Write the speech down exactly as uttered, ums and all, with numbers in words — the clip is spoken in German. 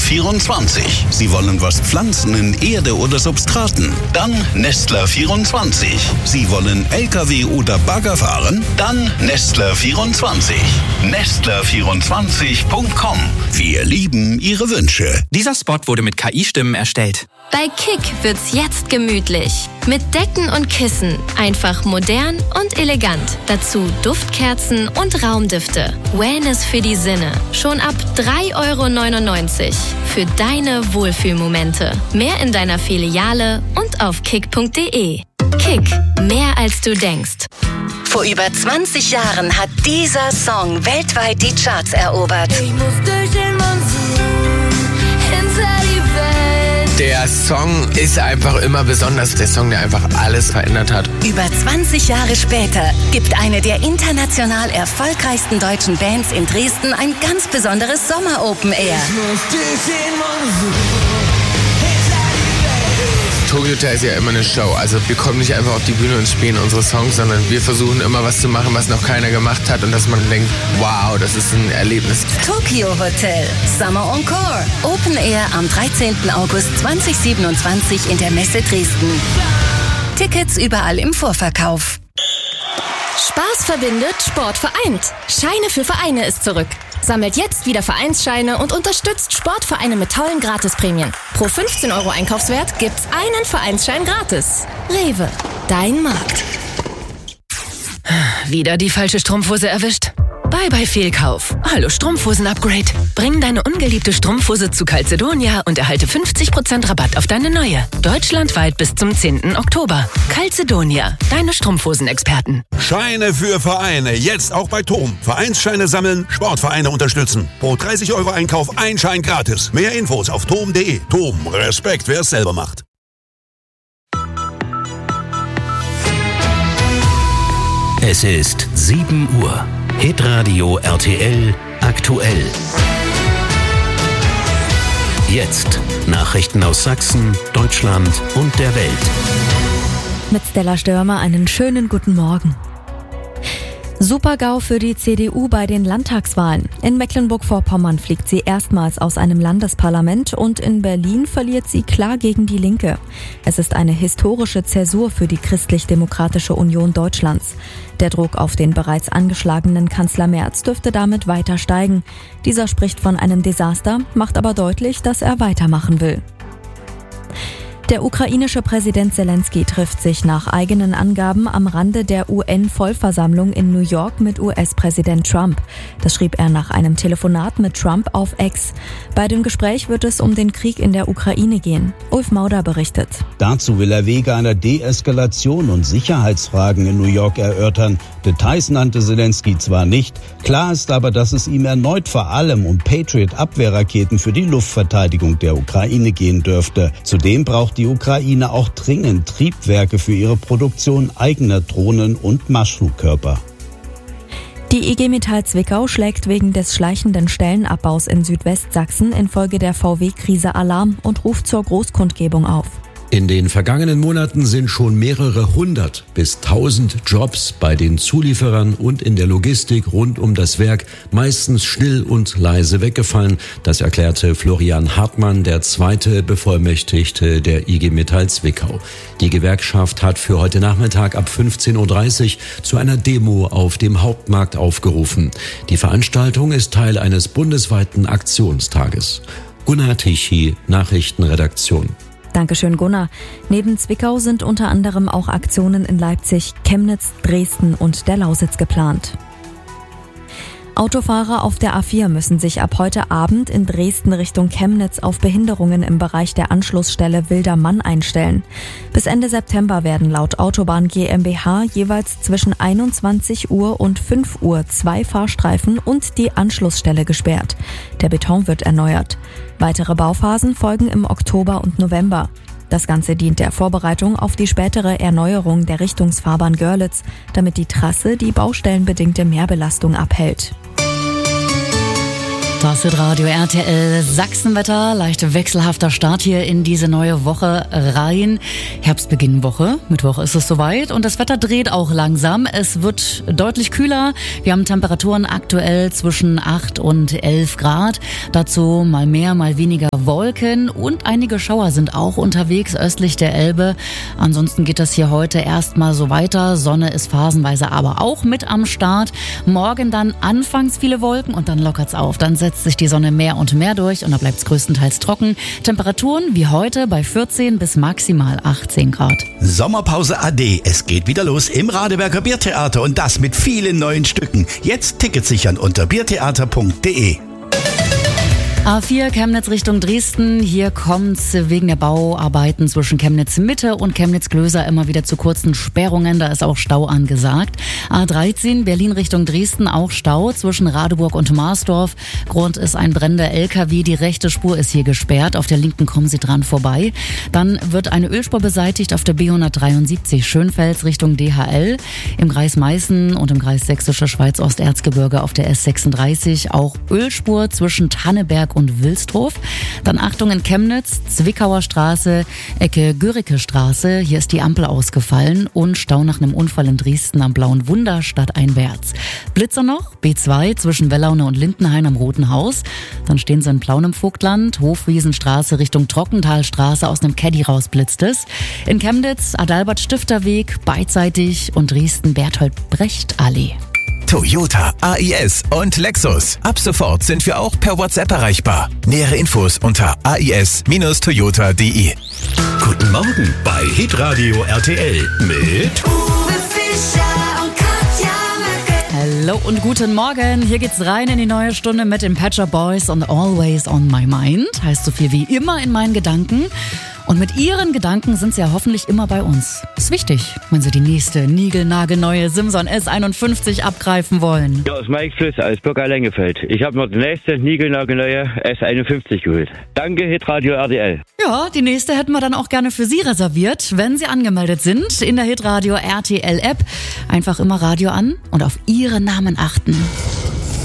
vierundzwanzig. Sie wollen was pflanzen in Erde oder Substraten? Dann Nestler vierundzwanzig. Sie wollen L K W oder Bagger fahren? Dann Nestler vierundzwanzig. Nestler vierundzwanzig Punkt com. Wir lieben Ihre Wünsche. Dieser Spot wurde mit K I-Stimmen erstellt. Bei Kick wird's jetzt gemütlich. Mit Decken und Kissen. Einfach modern und elegant. Dazu Duftkerzen und Raumdüfte. Wellness für die Sinne. Schon ab drei Euro neunundneunzig. Für deine Wohlfühlmomente. Mehr in deiner Filiale und auf kick punkt de. Kick. Mehr als du denkst. Vor über zwanzig Jahren hat dieser Song weltweit die Charts erobert. Ich muss durch den Monsun hinter die Welt. Der Song ist einfach immer besonders. Der Song, der einfach alles verändert hat. Über zwanzig Jahre später gibt eine der international erfolgreichsten deutschen Bands in Dresden ein ganz besonderes Sommer-Open Air. Ich muss durch den Monsun. Tokyo Hotel ist ja immer eine Show. Also wir kommen nicht einfach auf die Bühne und spielen unsere Songs, sondern wir versuchen immer was zu machen, was noch keiner gemacht hat und dass man denkt, wow, das ist ein Erlebnis. Tokyo Hotel Summer Encore. Open Air am dreizehnten August zweitausendsiebenundzwanzig in der Messe Dresden. Tickets überall im Vorverkauf. Spaß verbindet, Sport vereint. Scheine für Vereine ist zurück. Sammelt jetzt wieder Vereinsscheine und unterstützt Sportvereine mit tollen Gratisprämien. Pro fünfzehn Euro Einkaufswert gibt's einen Vereinsschein gratis. Rewe, dein Markt. Wieder die falsche Strumpfhose erwischt? Bye bye Fehlkauf. Hallo Strumpfhosen-Upgrade. Bring deine ungeliebte Strumpfhose zu Calzedonia und erhalte fünfzig Prozent Rabatt auf deine neue. Deutschlandweit bis zum zehnten Oktober. Calzedonia, deine Strumpfhosen-Experten. Scheine für Vereine, jetzt auch bei Tom. Vereinsscheine sammeln, Sportvereine unterstützen. Pro dreißig Euro Einkauf ein Schein gratis. Mehr Infos auf tom punkt de. Tom, Respekt, wer es selber macht. Es ist sieben Uhr. Hitradio R T L aktuell. Jetzt Nachrichten aus Sachsen, Deutschland und der Welt. Mit Stella Störmer einen schönen guten Morgen. Super-GAU für die C D U bei den Landtagswahlen. In Mecklenburg-Vorpommern fliegt sie erstmals aus einem Landesparlament und in Berlin verliert sie klar gegen die Linke. Es ist eine historische Zäsur für die Christlich-Demokratische Union Deutschlands. Der Druck auf den bereits angeschlagenen Kanzler Merz dürfte damit weiter steigen. Dieser spricht von einem Desaster, macht aber deutlich, dass er weitermachen will. Der ukrainische Präsident Zelensky trifft sich nach eigenen Angaben am Rande der U N-Vollversammlung in New York mit U S-Präsident Trump. Das schrieb er nach einem Telefonat mit Trump auf X. Bei dem Gespräch wird es um den Krieg in der Ukraine gehen. Ulf Mauder berichtet. Dazu will er Wege einer Deeskalation und Sicherheitsfragen in New York erörtern. Details nannte Zelensky zwar nicht, klar ist aber, dass es ihm erneut vor allem um Patriot-Abwehrraketen für die Luftverteidigung der Ukraine gehen dürfte. Zudem braucht die Ukraine auch dringend Triebwerke für ihre Produktion eigener Drohnen und Marschflugkörper. Die I G Metall Zwickau schlägt wegen des schleichenden Stellenabbaus in Südwestsachsen infolge der V W-Krise Alarm und ruft zur Großkundgebung auf. In den vergangenen Monaten sind schon mehrere hundert bis tausend Jobs bei den Zulieferern und in der Logistik rund um das Werk meistens still und leise weggefallen. Das erklärte Florian Hartmann, der zweite Bevollmächtigte der I G Metall Zwickau. Die Gewerkschaft hat für heute Nachmittag ab fünfzehn Uhr dreißig zu einer Demo auf dem Hauptmarkt aufgerufen. Die Veranstaltung ist Teil eines bundesweiten Aktionstages. Gunnar Tichy, Nachrichtenredaktion. Dankeschön, Gunnar. Neben Zwickau sind unter anderem auch Aktionen in Leipzig, Chemnitz, Dresden und der Lausitz geplant. Autofahrer auf der A vier müssen sich ab heute Abend in Dresden Richtung Chemnitz auf Behinderungen im Bereich der Anschlussstelle Wildermann einstellen. Bis Ende September werden laut Autobahn GmbH jeweils zwischen einundzwanzig Uhr und fünf Uhr zwei Fahrstreifen und die Anschlussstelle gesperrt. Der Beton wird erneuert. Weitere Bauphasen folgen im Oktober und November. Das Ganze dient der Vorbereitung auf die spätere Erneuerung der Richtungsfahrbahn Görlitz, damit die Trasse die baustellenbedingte Mehrbelastung abhält. Das ist Radio R T L Sachsenwetter. Leicht wechselhafter Start hier in diese neue Woche rein. Herbstbeginnwoche. Mittwoch ist es soweit und das Wetter dreht auch langsam. Es wird deutlich kühler. Wir haben Temperaturen aktuell zwischen acht und elf Grad. Dazu mal mehr, mal weniger Wolken und einige Schauer sind auch unterwegs östlich der Elbe. Ansonsten geht das hier heute erstmal so weiter. Sonne ist phasenweise aber auch mit am Start. Morgen dann anfangs viele Wolken und dann lockert's auf. Dann setzt sich die Sonne mehr und mehr durch und da bleibt es größtenteils trocken. Temperaturen wie heute bei vierzehn bis maximal achtzehn Grad. Sommerpause A D. Es geht wieder los im Radeberger Biertheater und das mit vielen neuen Stücken. Jetzt Tickets sichern unter biertheater punkt de. A vier Chemnitz Richtung Dresden. Hier kommt's wegen der Bauarbeiten zwischen Chemnitz Mitte und Chemnitz Klöser immer wieder zu kurzen Sperrungen. Da ist auch Stau angesagt. A dreizehn Berlin Richtung Dresden auch Stau zwischen Radeburg und Marsdorf. Grund ist ein brennender L K W. Die rechte Spur ist hier gesperrt. Auf der linken kommen Sie dran vorbei. Dann wird eine Ölspur beseitigt auf der B hundertdreiundsiebzig Schönfels Richtung D H L. Im Kreis Meißen und im Kreis Sächsische Schweiz Osterzgebirge auf der S sechsunddreißig auch Ölspur zwischen Tanneberg und Wilsdorf. Dann Achtung in Chemnitz, Zwickauer Straße, Ecke Görike Straße. Hier ist die Ampel ausgefallen und Stau nach einem Unfall in Dresden am Blauen Wunder stadteinwärts. Blitzer noch, B zwei zwischen Wellaune und Lindenhain am Roten Haus. Dann stehen sie in Plauen im Vogtland, Hofwiesenstraße Richtung Trockentalstraße, aus einem Caddy raus blitzt es. In Chemnitz, Adalbert Stifterweg, beidseitig und Dresden Berthold Brecht Allee. Toyota, A I S und Lexus. Ab sofort sind wir auch per WhatsApp erreichbar. Nähere Infos unter a i s Bindestrich toyota punkt de. Guten Morgen bei Hitradio R T L mit Uwe Fischer und Katja Möcke. Hallo und guten Morgen. Hier geht's rein in die neue Stunde mit den Pet Shop Boys und Always on My Mind. Heißt so viel wie immer in meinen Gedanken. Und mit ihren Gedanken sind sie ja hoffentlich immer bei uns. Ist wichtig, wenn sie die nächste niegelnagelneue Simson S einundfünfzig abgreifen wollen. Ja, aus Mike Fliss aus Burger Lengefeld. Ich habe mir die nächste niegelnagelneue S einundfünfzig geholt. Danke, Hitradio R T L. Ja, die nächste hätten wir dann auch gerne für Sie reserviert, wenn Sie angemeldet sind in der Hitradio R T L App. Einfach immer Radio an und auf Ihren Namen achten.